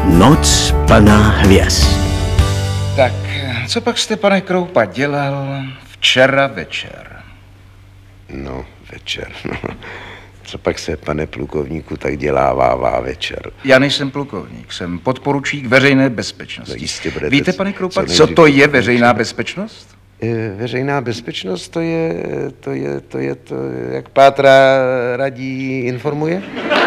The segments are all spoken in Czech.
Noc pana hvězd. Tak, co pak jste, pane Kroupa, dělal včera večer? No, večer. Co pak se, pane plukovníku, tak dělává večer? Já nejsem plukovník, jsem podporučík veřejné bezpečnosti. No jistě budete. Víte, pane Kroupa, co to je veřejná bezpečnost? Veřejná bezpečnost, to je, jak Pátra radí informuje?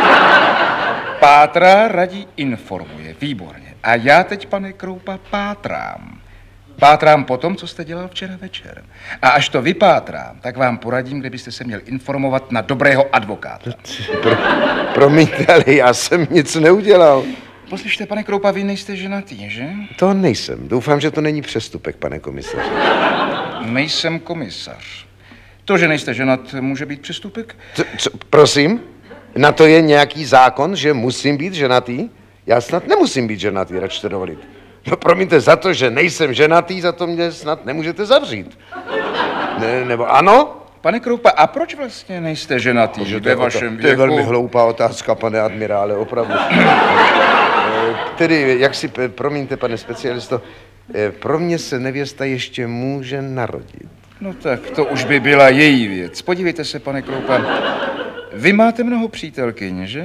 Pátra radí informuje, výborně. A já teď, pane Kroupa, pátrám. Pátrám po tom, co jste dělal včera večer. A až to vypátrám, tak vám poradím, kde byste se měl informovat na dobrého advokáta. Promiňte, ale já jsem nic neudělal. Poslyšte, pane Kroupa, vy nejste ženatý, že? To nejsem. Doufám, že to není přestupek, pane komisaři. Nejsem komisař. To, že nejste ženat, může být přestupek? Co, prosím? Na to je nějaký zákon, že musím být ženatý? Já snad nemusím být ženatý, račte dovolit. No promiňte, za to, že nejsem ženatý, za to mě snad nemůžete zavřít. Nebo ano? Pane Kroupa, a proč vlastně nejste ženatý ve vašem věku? To je velmi hloupá otázka, pane admirále, opravdu. Tedy, jak si, promiňte, pane specialisto, pro mě se nevěsta ještě může narodit. No tak to už by byla její věc. Podívejte se, pane Kroupa, vy máte mnoho přítelkyň, že?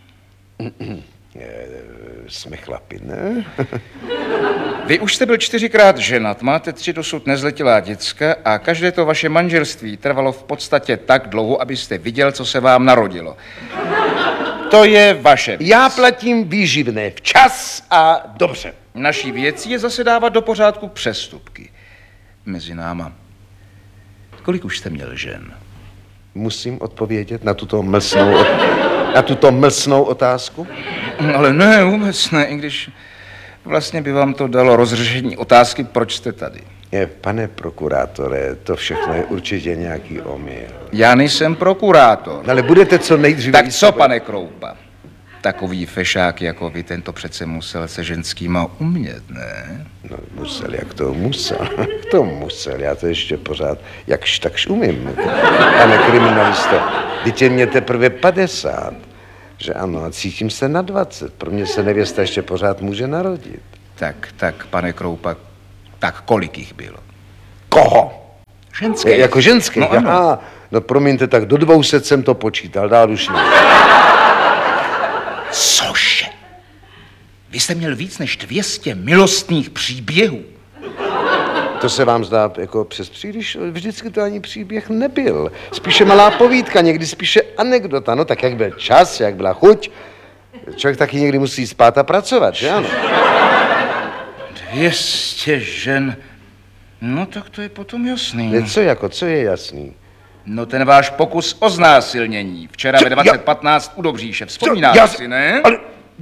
Jsme chlapi, ne? Vy už jste byl 4krát ženat, máte 3 dosud nezletilá děcka a každé to vaše manželství trvalo v podstatě tak dlouho, abyste viděl, co se vám narodilo. To je vaše věc. Já platím výživné včas a dobře. Naší věcí je zase dávat do pořádku přestupky. Mezi náma. Kolik už jste měl žen? Musím odpovědět na tuto mlsnou otázku? Ale ne, vůbec ne, i když vlastně by vám to dalo rozřešení otázky, proč jste tady. Pane prokurátore, to všechno je určitě nějaký omyl. Já nejsem prokurátor. Ale budete co nejdříve... Tak co, pane Kroupa? Takový fešák jako vy, tento přece musel se ženskýma umět, ne? No, musel, jak to musel. To musel, já to ještě pořád jakž takž umím. Pane kriminaliste, teď je mě teprve 50. Že ano, a cítím se na 20. Pro mě se nevěsta ještě pořád může narodit. Tak, pane Kroupa, tak kolik jich bylo? Koho? Ženské. Jako ženské? No ano. Aha, no promiňte, tak do 200 jsem to počítal, dál už ne. Cože? Vy jste měl víc než 200 milostných příběhů. To se vám zdá jako přes příliš? Vždycky to ani příběh nebyl. Spíše malá povídka, někdy spíše anekdota. No tak jak byl čas, jak byla chuť. Člověk taky někdy musí spát a pracovat, že ano? 200 žen. No tak to je potom jasný. Co je jasný? No ten váš pokus o znásilnění. Včera ve 2015 u Dobříše. Vzpomínáte si, ne? Ale,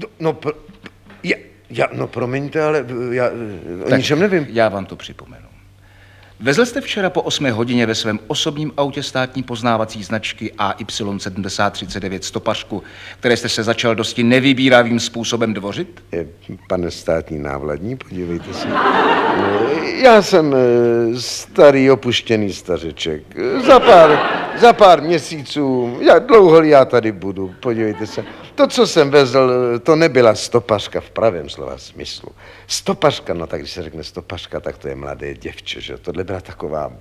no promiňte, ale já o ničem nevím. Já vám to připomenu. Vezl jste včera po 8 hodině ve svém osobním autě státní poznávací značky AY 7039 stopařku, které jste se začal dosti nevybíravým způsobem dvořit? Pane státní návladní, podívejte se. Já jsem starý opuštěný stařeček. Za pár měsíců, dlouho já tady budu, podívejte se. To, co jsem vezl, to nebyla stopařka v pravém slova smyslu. Stopařka, no tak když se řekne stopařka, tak to je mladé děvče, že? Tohle byla taková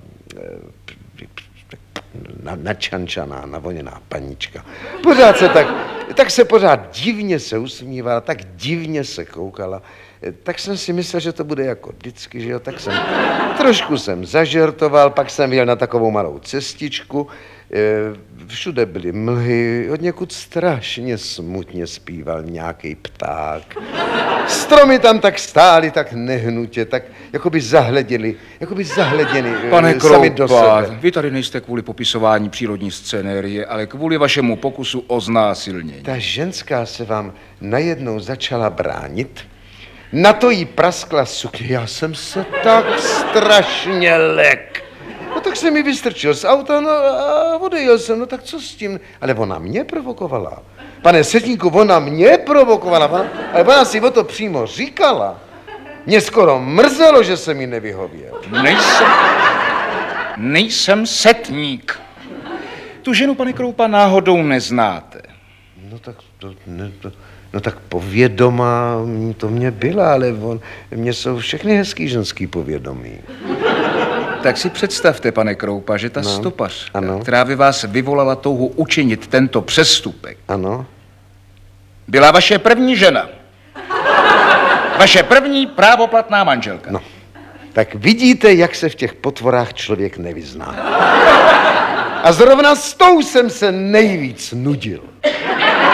načančaná, navoněná panička. Pořád se tak se pořád divně se usmívala, tak divně se koukala. Tak jsem si myslel, že to bude jako vždycky, že jo, tak jsem trošku zažertoval, pak jsem vyjel na takovou malou cestičku, všude byly mlhy, odněkud strašně smutně zpíval nějaký pták. Stromy tam tak stály, tak nehnutě, tak jakoby zahleděni Pane sami do Kroupa, sebe. vy tady nejste kvůli popisování přírodní scenérie, ale kvůli vašemu pokusu o znásilnění. Ta ženská se vám najednou začala bránit, na to jí praskla sukně, já jsem se tak strašně lek. No tak jsem mi vystrčil z auta, no a odejel jsem, no tak co s tím? Ale ona mě provokovala. Pane Setníku, ona mě provokovala, ale ona si o to přímo říkala. Mě skoro mrzelo, že jsem jí nevyhověl. Nejsem setník. Tu ženu, pane Kroupa, náhodou neznáte. No tak No tak povědomá to mě byla, ale mně jsou všechny hezký ženský povědomí. Tak si představte, pane Kroupa, že ta stopařka, ano. která by vás vyvolala touhu učinit tento přestupek, Ano? byla vaše první žena. Vaše první právoplatná manželka. No, tak vidíte, jak se v těch potvorách člověk nevyzná. A zrovna s tou jsem se nejvíc nudil.